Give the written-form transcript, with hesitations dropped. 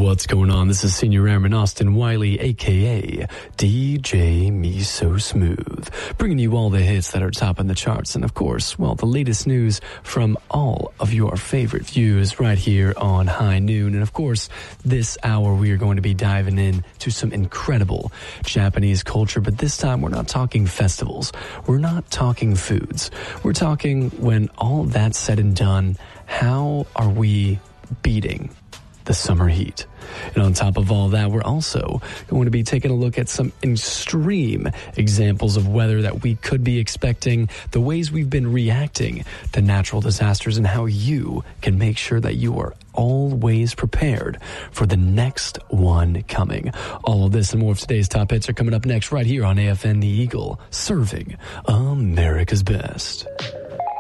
What's going on? This is Senior Airman Austin Wiley, a.k.a. DJ Me So Smooth, bringing you all the hits that are topping the charts and, of course, well, the latest news from all of your favorite views right here on High Noon. And, of course, this hour we are going to be diving into some incredible Japanese culture, but this time we're not talking festivals. We're not talking foods. We're talking, when all that's said and done, how are we beating the summer heat? And on top of all that, we're also going to be taking a look at some extreme examples of weather that we could be expecting, the ways we've been reacting to natural disasters, and how you can make sure that you are always prepared for the next one coming. All of this and more of today's top hits are coming up next right here on AFN The Eagle, serving America's best.